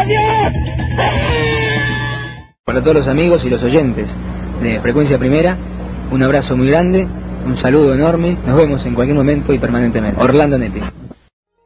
Para todos los amigos y los oyentes de Frecuencia Primera, un abrazo muy grande, un saludo enorme, nos vemos en cualquier momento y permanentemente. Orlando Netti.